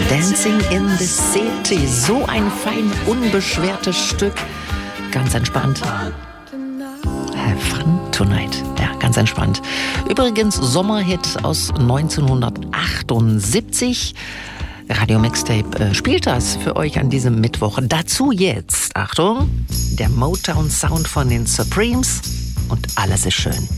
Dancing in the City. So ein fein unbeschwertes Stück. Ganz entspannt. Have fun tonight. Ja, ganz entspannt. Übrigens Sommerhit aus 1978. Radio Mixtape spielt das für euch an diesem Mittwoch. Dazu jetzt, Achtung, der Motown Sound von den Supremes und alles ist schön.